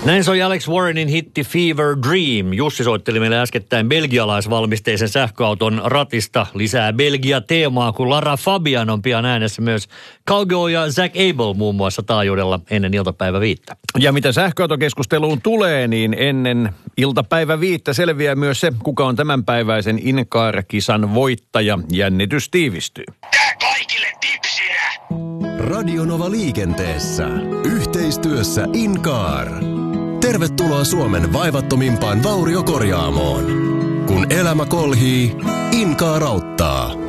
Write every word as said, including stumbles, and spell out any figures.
Näin soi Alex Warrenin hitti Fever Dream. Jussi soitteli meille äskettäin belgialaisvalmisteisen sähköauton ratista. Lisää Belgia-teemaa, kun Lara Fabian on pian äänessä myös Calgo ja Zach Abel muun muassa taajuudella ennen iltapäivä viittä. Ja mitä sähköautokeskusteluun tulee, niin ennen iltapäivä viittä selviää myös se, kuka on tämänpäiväisen InCar-kisan voittaja. Jännitys tiivistyy. Tää kaikille tipsinä! Radionova liikenteessä. Yhteistyössä InCar. Tervetuloa Suomen vaivattomimpaan vauriokorjaamoon. Kun elämä kolhii, InCar auttaa.